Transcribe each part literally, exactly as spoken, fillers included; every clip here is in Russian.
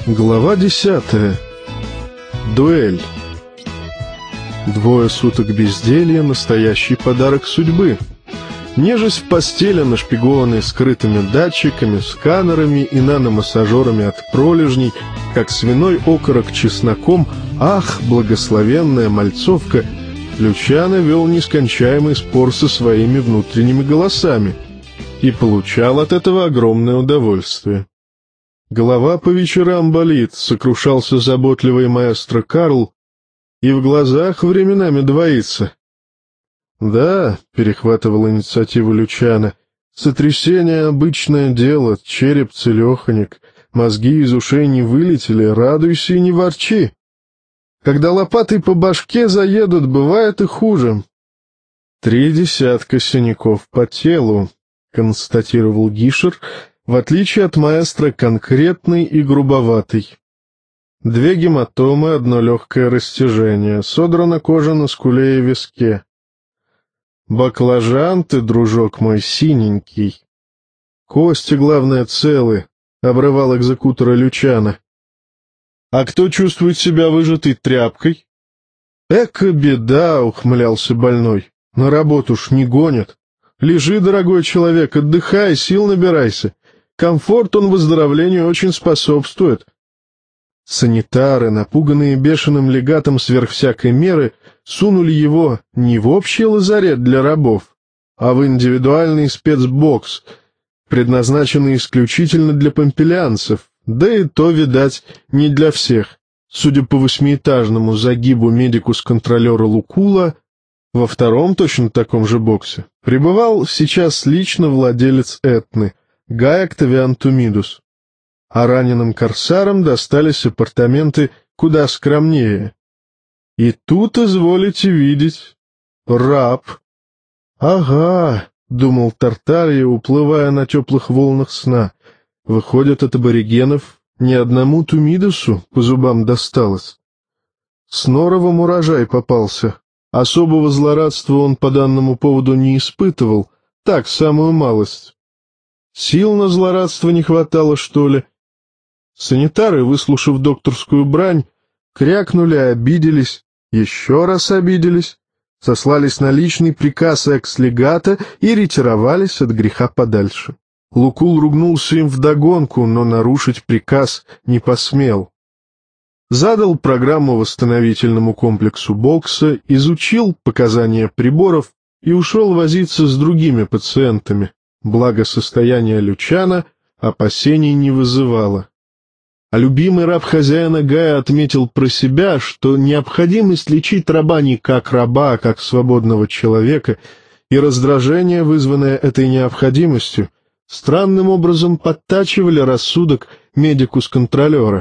Глава десятая. Дуэль. Двое суток безделья — настоящий подарок судьбы. Нежесть в постели, нашпигованной скрытыми датчиками, сканерами и наномассажерами от пролежней, как свиной окорок чесноком, ах, благословенная мальцовка, Лючано вел нескончаемый спор со своими внутренними голосами и получал от этого огромное удовольствие. Голова по вечерам болит, сокрушался заботливый маэстро Карл, и в глазах временами двоится. Да, перехватывал инициативу Лючано, сотрясение — обычное дело, череп целеханик, мозги из ушей не вылетели, радуйся и не ворчи. Когда лопатой по башке заедут, бывает и хуже. Три десятка синяков по телу, констатировал Гишер, в отличие от маэстро конкретный и грубоватый. Две гематомы, одно легкое растяжение, содрана кожа на скуле и виске. Баклажан ты, дружок мой, синенький. Кости, главное, целы, обрывал экзекутора Лючано. А кто чувствует себя выжатой тряпкой? Эка беда, ухмылялся больной, на работу ж не гонят. Лежи, дорогой человек, отдыхай, сил набирайся. Комфорт он выздоровлению очень способствует. Санитары, напуганные бешеным легатом сверх всякой меры, сунули его не в общий лазарет для рабов, а в индивидуальный спецбокс, предназначенный исключительно для помпелианцев, да и то, видать, не для всех. Судя по восьмиэтажному загибу медикус-контролера Лукула, во втором точно таком же боксе пребывал сейчас лично владелец Этны, Гай Октавиан Тумидус, а раненым корсарам достались апартаменты куда скромнее. И тут, изволите видеть, раб. Ага, — думал Тарталья, уплывая на теплых волнах сна, — выходит, от аборигенов ни одному Тумидусу по зубам досталось. С норовом урожай попался. Особого злорадства он по данному поводу не испытывал, так, самую малость. Сил на злорадство не хватало, что ли? Санитары, выслушав докторскую брань, крякнули, обиделись, еще раз обиделись, сослались на личный приказ экс-легата и ретировались от греха подальше. Лукул ругнулся им вдогонку, но нарушить приказ не посмел. Задал программу восстановительному комплексу бокса, изучил показания приборов и ушел возиться с другими пациентами. Благо состояние Лючано опасений не вызывало. А любимый раб хозяина Гая отметил про себя, что необходимость лечить раба не как раба, а как свободного человека, и раздражение, вызванное этой необходимостью, странным образом подтачивали рассудок медикус-контролера.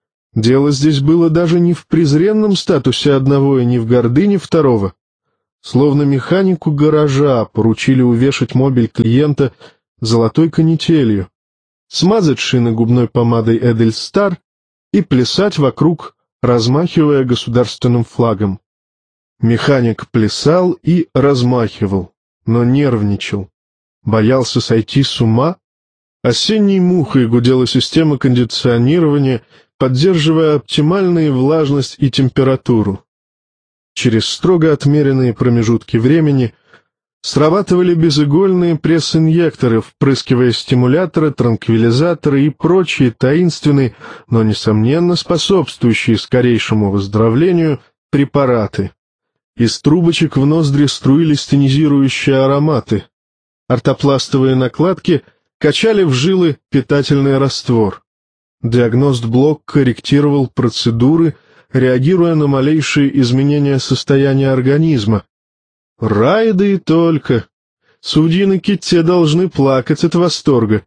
Дело здесь было даже не в презренном статусе одного и не в гордыне второго. Словно механику гаража поручили увешать мобиль клиента золотой канителью, смазать шины губной помадой Эдельстар и плясать вокруг, размахивая государственным флагом. Механик плясал и размахивал, но нервничал. Боялся сойти с ума. Осенней мухой гудела система кондиционирования, поддерживая оптимальную влажность и температуру. Через строго отмеренные промежутки времени срабатывали безигольные пресс-инъекторы, впрыскивая стимуляторы, транквилизаторы и прочие таинственные, но, несомненно, способствующие скорейшему выздоровлению препараты. Из трубочек в ноздри струились тонизирующие ароматы. Ортопластовые накладки качали в жилы питательный раствор. Диагност-блок корректировал процедуры, реагируя на малейшие изменения состояния организма. Рай, да и только. Судьи на ките должны плакать от восторга.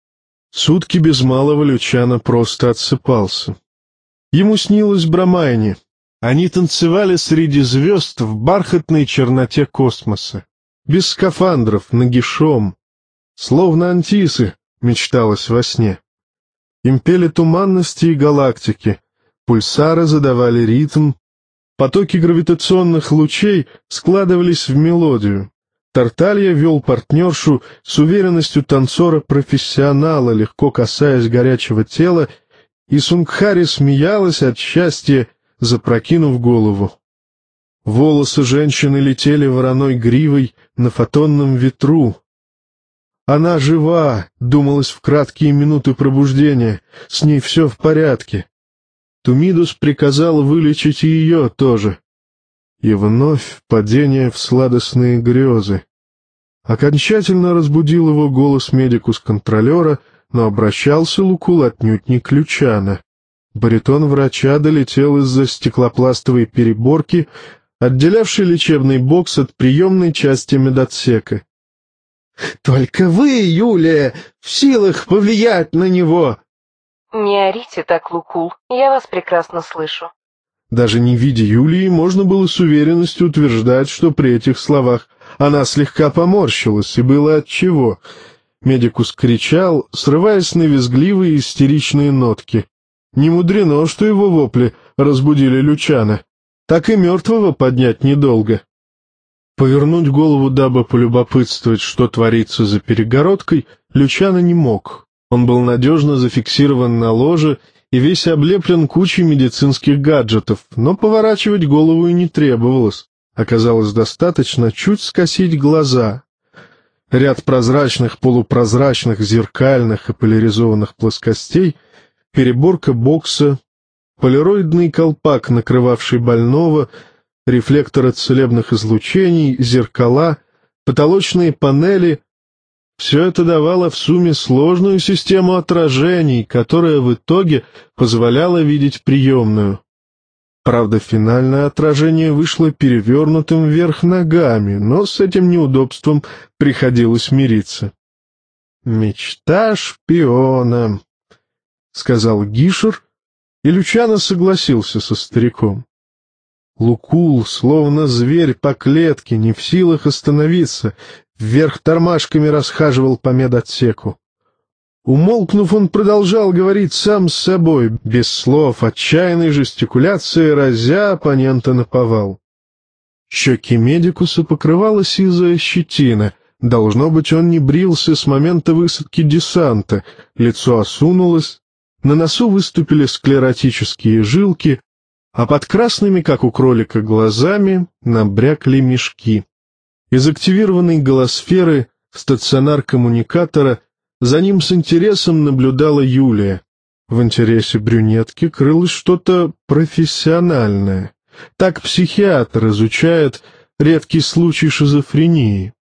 Сутки без малого Лючано просто отсыпался. Ему снилось Брамайни. Они танцевали среди звезд в бархатной черноте космоса. Без скафандров, нагишом. Словно антисы, мечталось во сне. Им пели туманности и галактики. Пульсары задавали ритм. Потоки гравитационных лучей складывались в мелодию. Тарталья вел партнершу с уверенностью танцора-профессионала, легко касаясь горячего тела и Сунгхари смеялась от счастья, запрокинув голову. Волосы женщины летели вороной гривой на фотонном ветру. Она жива, думалось в краткие минуты пробуждения, с ней все в порядке. Тумидус приказал вылечить и ее тоже. И вновь падение в сладостные грезы. Окончательно разбудил его голос медикус-контролера, но обращался Лукул отнюдь не к Лючано. Баритон врача долетел из-за стеклопластовой переборки, отделявшей лечебный бокс от приемной части медотсека. — Только вы, Юлия, в силах повлиять на него! — Не орите так, Лукул, я вас прекрасно слышу. Даже не видя Юлии, можно было с уверенностью утверждать, что при этих словах она слегка поморщилась, и было отчего. Медикус кричал, срываясь на визгливые истеричные нотки. Не мудрено, что его вопли разбудили Лючано. Так и мертвого поднять недолго. Повернуть голову, дабы полюбопытствовать, что творится за перегородкой, Лючано не мог. Он был надежно зафиксирован на ложе и весь облеплен кучей медицинских гаджетов, но поворачивать голову и не требовалось. Оказалось достаточно чуть скосить глаза. Ряд прозрачных, полупрозрачных, зеркальных и поляризованных плоскостей, переборка бокса, полироидный колпак, накрывавший больного, рефлекторы целебных излучений, зеркала, потолочные панели — все это давало в сумме сложную систему отражений, которая в итоге позволяла видеть приемную. Правда, финальное отражение вышло перевернутым вверх ногами, но с этим неудобством приходилось мириться. «Мечта шпиона», — сказал Гишер, и Лючано согласился со стариком. Лукул, словно зверь по клетке, не в силах остановиться, вверх тормашками расхаживал по медотсеку. Умолкнув, он продолжал говорить сам с собой, без слов, отчаянной жестикуляцией, разя оппонента наповал. Щеки медикуса покрывала сизая щетина. Должно быть, он не брился с момента высадки десанта, лицо осунулось, на носу выступили склеротические жилки, а под красными, как у кролика, глазами набрякли мешки. Из активированной голосферы стационар-коммуникатора за ним с интересом наблюдала Юлия. В интересе брюнетки крылось что-то профессиональное. Так психиатр изучает редкий случай шизофрении.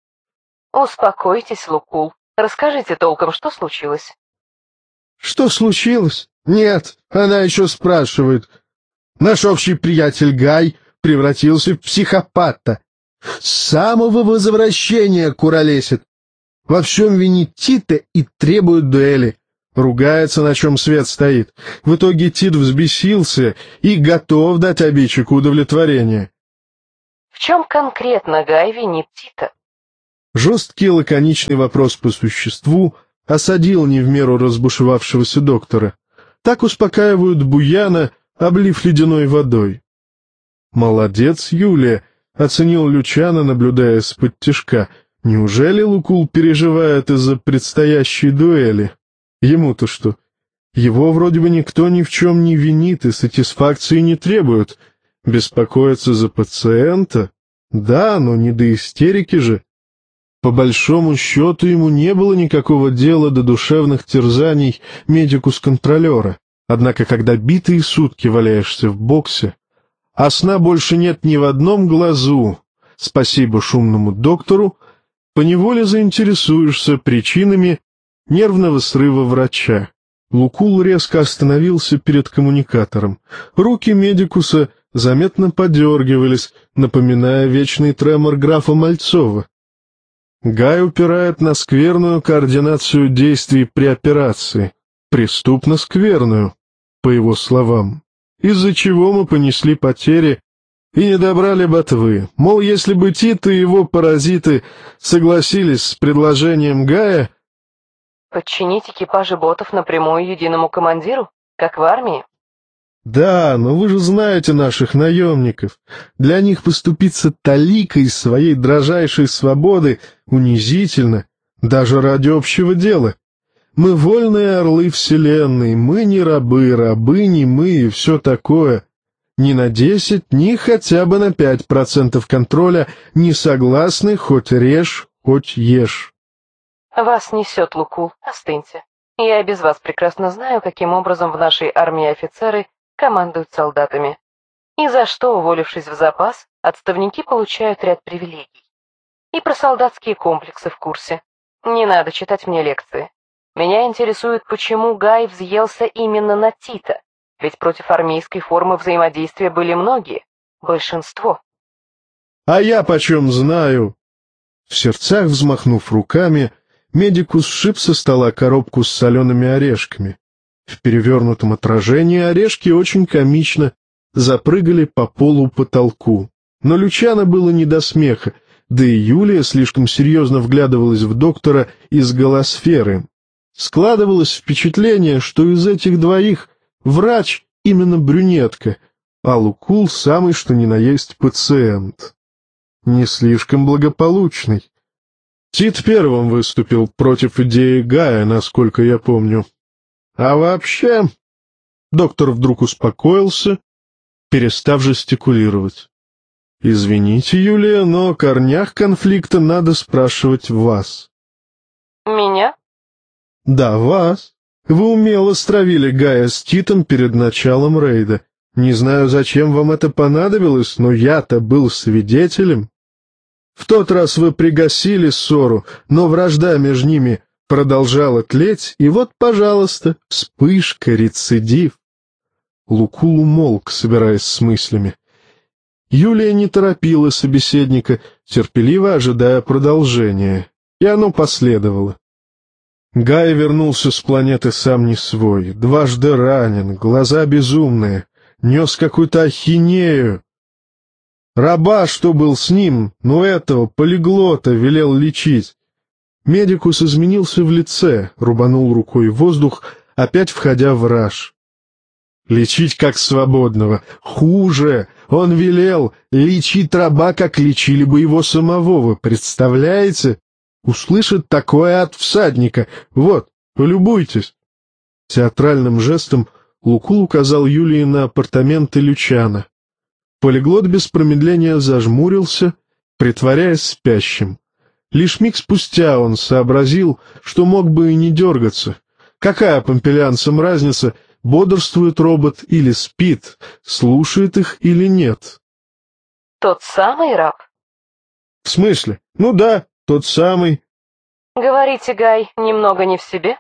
— Успокойтесь, Лукул. Расскажите толком, что случилось. — Что случилось? Нет, она еще спрашивает. Наш общий приятель Гай превратился в психопата. С самого возвращения куролесит. Во всем винит Тита и требует дуэли. Ругается, на чем свет стоит. В итоге Тит взбесился и готов дать обидчику удовлетворение. — В чем конкретно Гай винит Тита? Жесткий лаконичный вопрос по существу осадил не в меру разбушевавшегося доктора. Так успокаивают буяна, облив ледяной водой. «Молодец, Юлия!» — оценил Лючано, наблюдая с-под тишка. «Неужели Лукул переживает из-за предстоящей дуэли? Ему-то что? Его вроде бы никто ни в чем не винит и сатисфакции не требует. Беспокоиться за пациента? Да, но не до истерики же». По большому счету ему не было никакого дела до душевных терзаний медикус-контролера. Однако, когда битые сутки валяешься в боксе, а сна больше нет ни в одном глазу, спасибо шумному доктору, поневоле заинтересуешься причинами нервного срыва врача. Лукул резко остановился перед коммуникатором. Руки медикуса заметно подергивались, напоминая вечный тремор графа Мальцова. Гай упирает на скверную координацию действий при операции, преступно скверную, по его словам, из-за чего мы понесли потери и не добрали ботвы. Мол, если бы Тит и его паразиты согласились с предложением Гая... Подчинить экипажи ботов напрямую единому командиру, как в армии? Да, но вы же знаете наших наемников. Для них поступиться таликой своей дрожайшей свободы унизительно, даже ради общего дела. Мы вольные орлы вселенной, мы не рабы, рабы не мы и все такое. Ни на десять, ни хотя бы на пять процентов контроля не согласны, хоть режь, хоть ешь. Вас несет, Лукул, остыньте. Я без вас прекрасно знаю, каким образом в нашей армии офицеры командуют солдатами. И за что, уволившись в запас, отставники получают ряд привилегий. И про солдатские комплексы в курсе. Не надо читать мне лекции. Меня интересует, почему Гай взъелся именно на Тита, ведь против армейской формы взаимодействия были многие, большинство. А я почем знаю? В сердцах взмахнув руками, медикус сшиб со стола коробку с солеными орешками. В перевернутом отражении орешки очень комично запрыгали по полу-потолку. Но Лючано было не до смеха, да и Юлия слишком серьезно вглядывалась в доктора из голосферы. Складывалось впечатление, что из этих двоих врач именно брюнетка, а Лукул самый что ни на есть пациент. Не слишком благополучный. Тит первым выступил против идеи Гая, насколько я помню. А вообще... Доктор вдруг успокоился, перестав жестикулировать. «Извините, Юлия, но о корнях конфликта надо спрашивать вас». Меня? «Да, вас. Вы умело стравили Гая с Титом перед началом рейда. Не знаю, зачем вам это понадобилось, но я-то был свидетелем. В тот раз вы пригасили ссору, но вражда между ними продолжала тлеть, и вот, пожалуйста, вспышка, рецидив». Лукул умолк, собираясь с мыслями. Юлия не торопила собеседника, терпеливо ожидая продолжения, и оно последовало. Гай вернулся с планеты сам не свой, дважды ранен, глаза безумные, нес какую-то ахинею. Раба, что был с ним, но этого полиглота велел лечить. Медикус изменился в лице, рубанул рукой в воздух, опять входя в раж. Лечить как свободного. Хуже. Он велел лечить раба, как лечили бы его самого, вы представляете? Услышит такое от всадника. Вот, полюбуйтесь. Театральным жестом Лукул указал Юлии на апартаменты Лючано. Полиглот без промедления зажмурился, притворяясь спящим. Лишь миг спустя он сообразил, что мог бы и не дергаться. Какая помпелианцам разница, бодрствует робот или спит, слушает их или нет? Тот самый раб? В смысле? Ну да, тот самый. Говорите, Гай, немного не в себе?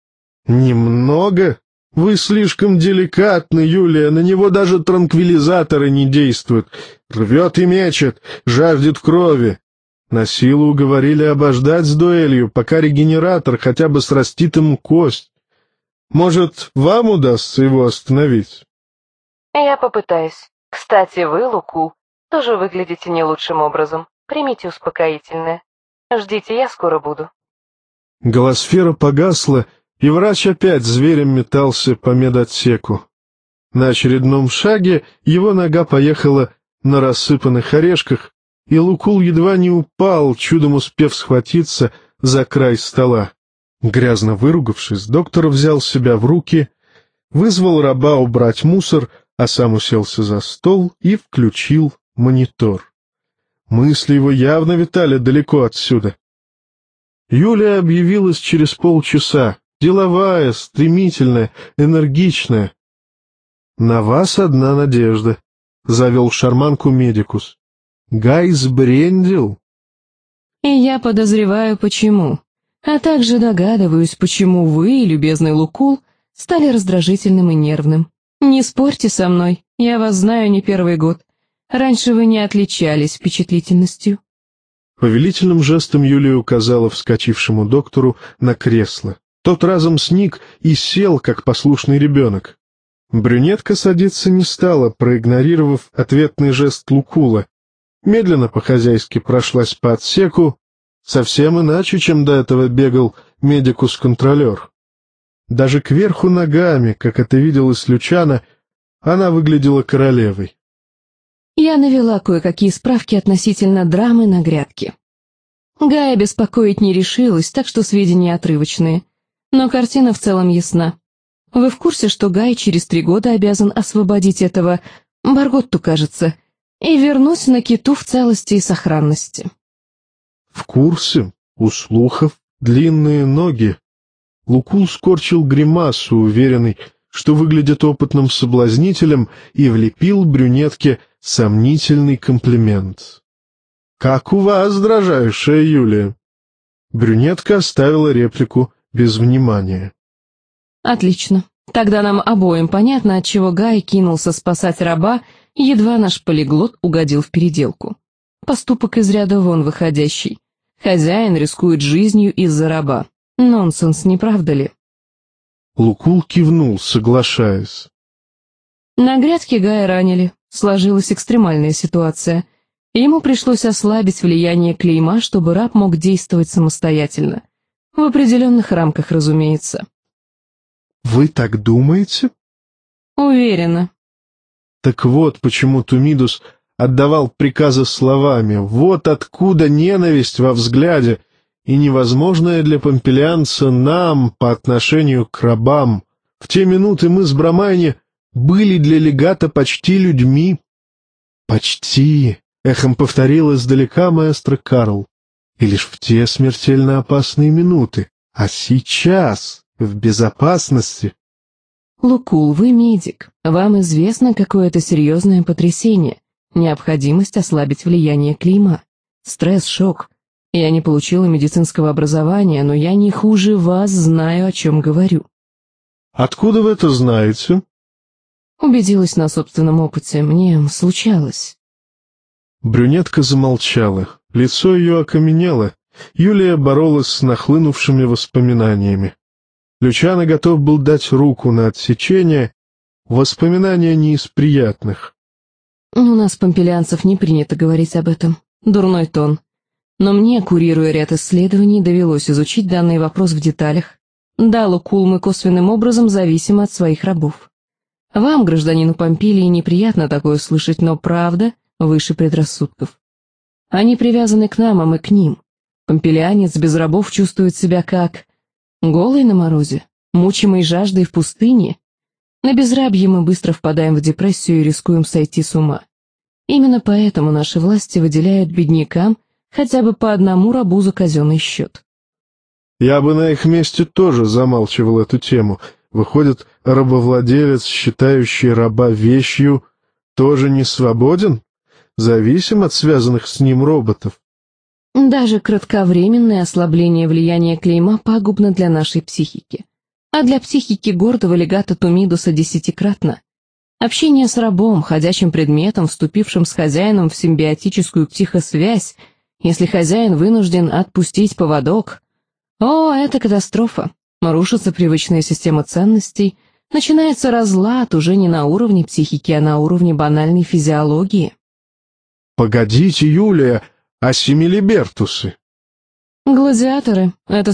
Немного? Вы слишком деликатны, Юлия, на него даже транквилизаторы не действуют. Рвет и мечет, жаждет крови. На силу уговорили обождать с дуэлью, пока регенератор хотя бы срастит ему кость. Может, вам удастся его остановить? Я попытаюсь. Кстати, вы, Лукул, тоже выглядите не лучшим образом. Примите успокоительное. Ждите, я скоро буду. Голосфера погасла, и врач опять зверем метался по медотсеку. На очередном шаге его нога поехала на рассыпанных орешках, и Лукул едва не упал, чудом успев схватиться за край стола. Грязно выругавшись, доктор взял себя в руки, вызвал раба убрать мусор, а сам уселся за стол и включил монитор. Мысли его явно витали далеко отсюда. Юлия объявилась через полчаса, деловая, стремительная, энергичная. «На вас одна надежда», — завел шарманку медикус. «Гай сбрендил». «И я подозреваю, почему. А также догадываюсь, почему вы, любезный Лукул, стали раздражительным и нервным. Не спорьте со мной, я вас знаю не первый год. Раньше вы не отличались впечатлительностью». Повелительным жестом Юлия указала вскочившему доктору на кресло. Тот разом сник и сел, как послушный ребенок. Брюнетка садиться не стала, проигнорировав ответный жест Лукула. Медленно по-хозяйски прошлась по отсеку, совсем иначе, чем до этого бегал медикус-контролер. Даже кверху ногами, как это виделось Лючано, она выглядела королевой. Я навела кое-какие справки относительно драмы на грядке. Гая беспокоить не решилась, так что сведения отрывочные. Но картина в целом ясна. Вы в курсе, что Гай через три года обязан освободить этого, Барготту, кажется, и вернуть на Киту в целости и сохранности? В курсе, у слухов, длинные ноги. Лукул скорчил гримасу, уверенный, что выглядит опытным соблазнителем, и влепил брюнетке сомнительный комплимент. «Как у вас, дрожайшая Юлия?» Брюнетка оставила реплику без внимания. Отлично. Тогда нам обоим понятно, отчего Гай кинулся спасать раба, едва наш полиглот угодил в переделку. Поступок из ряда вон выходящий. Хозяин рискует жизнью из-за раба. Нонсенс, не правда ли? Лукул кивнул, соглашаясь. На грядке Гая ранили. Сложилась экстремальная ситуация. Ему пришлось ослабить влияние клейма, чтобы раб мог действовать самостоятельно. В определенных рамках, разумеется. «Вы так думаете?» Уверена. Так вот, почему Тумидус отдавал приказы словами, вот откуда ненависть во взгляде и невозможное для помпелианца нам по отношению к рабам. В те минуты мы с Брамайни были для легата почти людьми. «Почти», — эхом повторил издалека маэстро Карл, и лишь в те смертельно опасные минуты, а сейчас, в безопасности. Лукул, вы медик. Вам известно, какое это серьезное потрясение. Необходимость ослабить влияние клейма. Стресс, шок. Я не получила медицинского образования, но я не хуже вас знаю, о чем говорю. «Откуда вы это знаете?» Убедилась на собственном опыте. Мне случалось. Брюнетка замолчала. Лицо ее окаменело. Юлия боролась с нахлынувшими воспоминаниями. Лючано готов был дать руку на отсечение. Воспоминания не из приятных. У нас, помпелианцев, не принято говорить об этом. Дурной тон. Но мне, курируя ряд исследований, довелось изучить данный вопрос в деталях. Да, Лукул, мы косвенным образом зависимы от своих рабов. Вам, гражданину Помпилии, неприятно такое слышать, но правда выше предрассудков. Они привязаны к нам, а мы к ним. Помпелианец без рабов чувствует себя как... голый на морозе, мучимый жаждой в пустыне. На безрабье мы быстро впадаем в депрессию и рискуем сойти с ума. Именно поэтому наши власти выделяют беднякам хотя бы по одному рабу за казенный счет. Я бы на их месте тоже замалчивал эту тему. Выходит, рабовладелец, считающий раба вещью, тоже не свободен? Зависим от связанных с ним роботов? Даже кратковременное ослабление влияния клейма пагубно для нашей психики. А для психики гордого легата Тумидуса десятикратно. Общение с рабом, ходячим предметом, вступившим с хозяином в симбиотическую психосвязь, если хозяин вынужден отпустить поводок. О, это катастрофа. Рушится привычная система ценностей, начинается разлад уже не на уровне психики, а на уровне банальной физиологии. «Погодите, Юлия, а семилибертусы?» Гладиаторы — это